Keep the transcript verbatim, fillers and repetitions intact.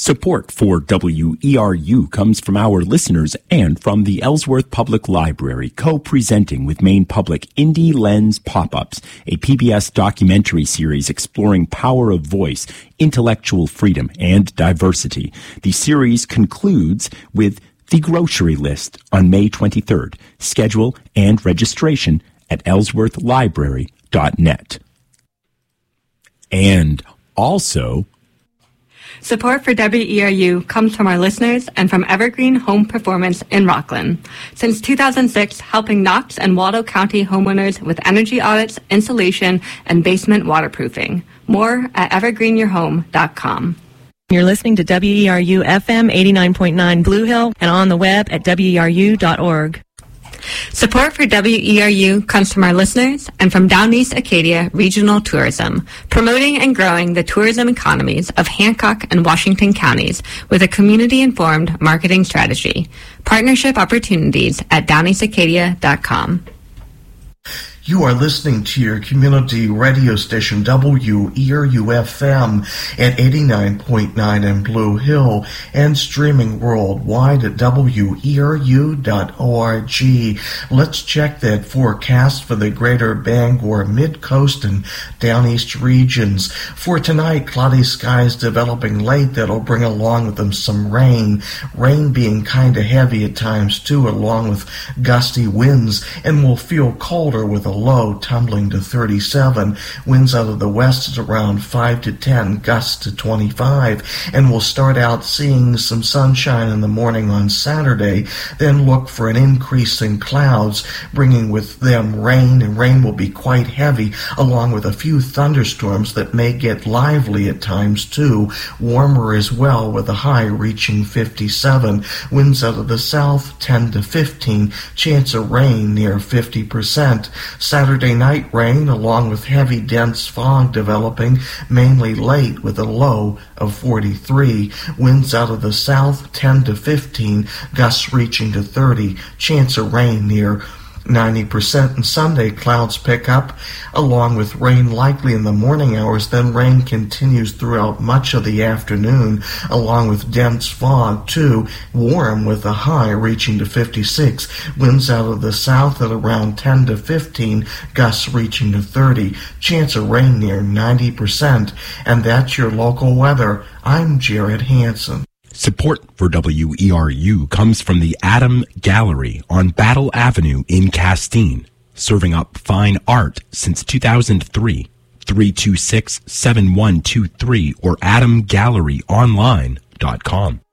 Support for W E R U comes from our listeners and from the Ellsworth Public Library, co-presenting with Maine Public Indie Lens Pop-Ups, a P B S documentary series exploring power of voice, intellectual freedom, and diversity. The series concludes with The Grocery List on May twenty-third. Schedule and registration at ellsworth library dot net. And also, support for W E R U comes from our listeners and from Evergreen Home Performance in Rockland. Since two thousand six, helping Knox and Waldo County homeowners with energy audits, insulation, and basement waterproofing. More at evergreen your home dot com. You're listening to W E R U F M eighty-nine point nine Blue Hill and on the web at W E R U dot org. Support for W E R U comes from our listeners and from Down East Acadia Regional Tourism, promoting and growing the tourism economies of Hancock and Washington counties with a community-informed marketing strategy. Partnership opportunities at down east acadia dot com. You are listening to your community radio station W E R U F M at eighty-nine point nine in Blue Hill and streaming worldwide at W E R U dot org. Let's check that forecast for the greater Bangor, Mid-Coast, and Down East regions. For tonight, cloudy skies developing late that'll bring along with them some rain. Rain being kind of heavy at times too, along with gusty winds, and will feel colder with a low tumbling to thirty-seven. Winds out of the west is around five to ten, gusts to twenty-five, and we'll start out seeing some sunshine in the morning on Saturday, then look for an increase in clouds, bringing with them rain, and rain will be quite heavy, along with a few thunderstorms that may get lively at times too. Warmer as well, with a high reaching fifty-seven. Winds out of the south ten to fifteen, chance of rain near fifty percent. Saturday night rain along with heavy dense fog developing mainly late with a low of forty-three. Winds out of the south ten to fifteen, gusts reaching to thirty. Chance of rain near ninety percent. And Sunday clouds pick up along with rain likely in the morning hours, then rain continues throughout much of the afternoon along with dense fog too. Warm with a high reaching to fifty-six. Winds out of the south at around ten to fifteen, gusts reaching to thirty. Chance of rain near ninety percent. And that's your local weather. I'm Jared Hansen. Support for W E R U comes from the Adam Gallery on Battle Avenue in Castine, serving up fine art since two thousand three. three two six, seven one two three or adam gallery online dot com.